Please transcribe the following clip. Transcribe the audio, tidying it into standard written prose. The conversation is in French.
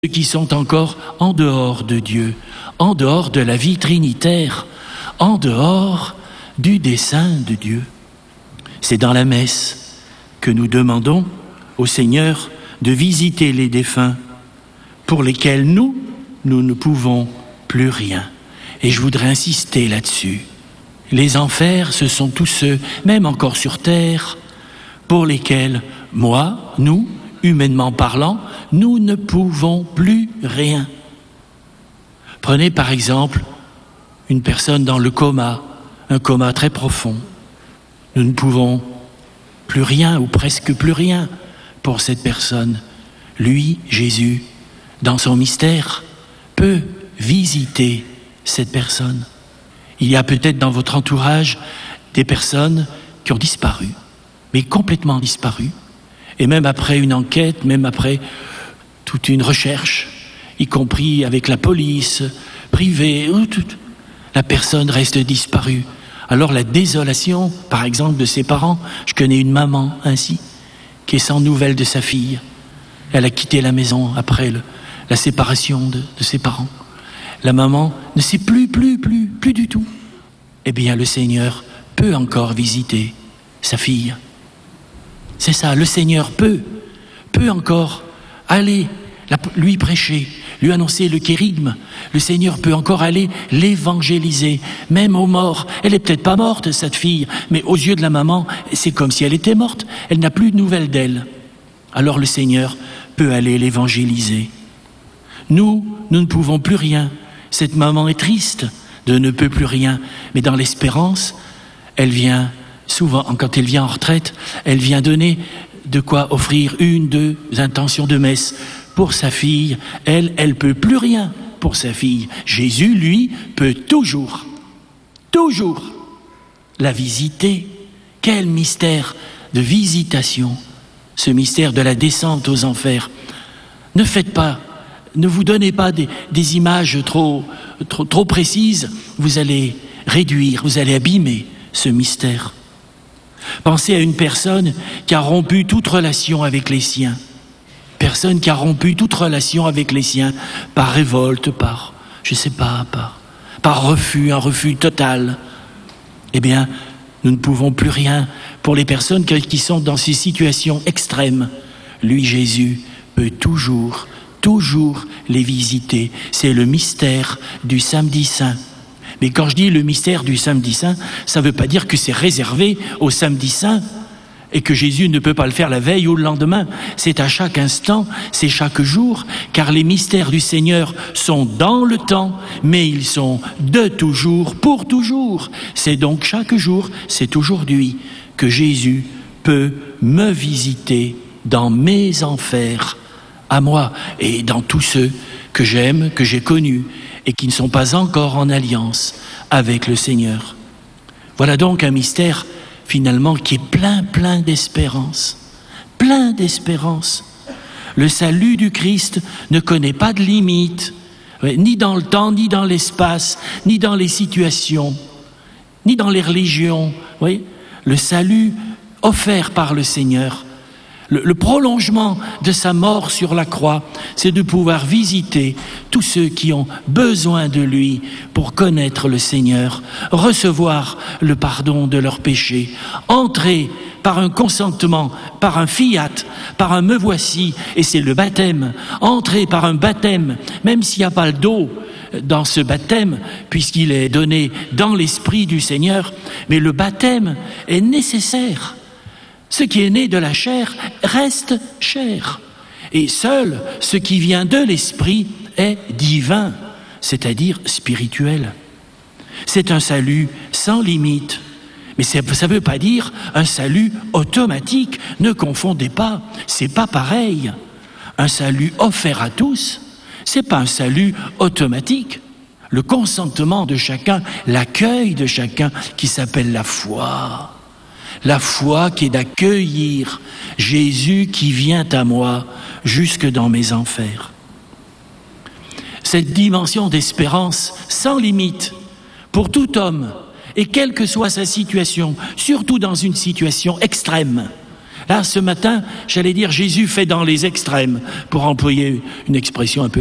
ceux qui sont encore en dehors de Dieu, en dehors de la vie trinitaire, en dehors du dessein de Dieu. C'est dans la messe que nous demandons au Seigneur de visiter les défunts pour lesquels nous ne pouvons plus rien. Et je voudrais insister là-dessus. Les enfers, ce sont tous ceux, même encore sur terre, pour lesquels moi, nous, humainement parlant, nous ne pouvons plus rien. Prenez par exemple une personne dans le coma, un coma très profond. Nous ne pouvons plus rien ou presque plus rien pour cette personne. Lui, Jésus, dans son mystère, peut visiter cette personne. Il y a peut-être dans votre entourage des personnes qui ont disparu, mais complètement disparu. Et même après une enquête, même après toute une recherche, y compris avec la police, privée, la personne reste disparue. Alors la désolation, par exemple, de ses parents, je connais une maman ainsi, qui est sans nouvelles de sa fille. Elle a quitté la maison après la séparation de ses parents. La maman ne sait plus du tout. Eh bien, le Seigneur peut encore visiter sa fille. C'est ça, le Seigneur peut encore aller lui prêcher, lui annoncer le kérigme. Le Seigneur peut encore aller l'évangéliser, même aux morts. Elle est peut-être pas morte, cette fille, mais aux yeux de la maman, c'est comme si elle était morte. Elle n'a plus de nouvelles d'elle. Alors le Seigneur peut aller l'évangéliser. Nous ne pouvons plus rien. Cette maman est triste de ne peut plus rien, mais dans l'espérance, elle vient souvent, quand elle vient en retraite, elle vient donner de quoi offrir 1, 2 intentions de messe pour sa fille. Elle peut plus rien pour sa fille. Jésus, lui, peut toujours la visiter. Quel mystère de visitation, ce mystère de la descente aux enfers. Ne vous donnez pas des images trop précises, vous allez réduire, vous allez abîmer ce mystère. Pensez à une personne qui a rompu toute relation avec les siens. Personne qui a rompu toute relation avec les siens par révolte, par refus, un refus total. Eh bien, nous ne pouvons plus rien pour les personnes qui sont dans ces situations extrêmes. Lui, Jésus, peut toujours les visiter. C'est le mystère du Samedi Saint. Mais quand je dis le mystère du Samedi Saint, ça ne veut pas dire que c'est réservé au Samedi Saint et que Jésus ne peut pas le faire la veille ou le lendemain. C'est à chaque instant, c'est chaque jour, car les mystères du Seigneur sont dans le temps, mais ils sont de toujours, pour toujours. C'est donc chaque jour, c'est aujourd'hui que Jésus peut me visiter dans mes enfers, à moi et dans tous ceux que j'aime, que j'ai connus et qui ne sont pas encore en alliance avec le Seigneur. Voilà donc un mystère finalement qui est plein d'espérance, plein d'espérance. Le salut du Christ ne connaît pas de limite, ni dans le temps, ni dans l'espace, ni dans les situations, ni dans les religions. Oui, le salut offert par le Seigneur, le prolongement de sa mort sur la croix, c'est de pouvoir visiter tous ceux qui ont besoin de lui pour connaître le Seigneur, recevoir le pardon de leurs péchés, entrer par un consentement, par un fiat, par un me voici, et c'est le baptême, entrer par un baptême, même s'il n'y a pas le dos dans ce baptême, puisqu'il est donné dans l'esprit du Seigneur, mais le baptême est nécessaire. Ce qui est né de la chair reste chair. Et seul ce qui vient de l'esprit est divin, c'est-à-dire spirituel. C'est un salut sans limite. Mais ça ne veut pas dire un salut automatique. Ne confondez pas, c'est pas pareil. Un salut offert à tous, c'est pas un salut automatique. Le consentement de chacun, l'accueil de chacun qui s'appelle la foi. La foi qui est d'accueillir Jésus qui vient à moi jusque dans mes enfers. Cette dimension d'espérance sans limite pour tout homme, et quelle que soit sa situation, surtout dans une situation extrême, Là, ce matin, j'allais dire Jésus fait dans les extrêmes, pour employer une expression un peu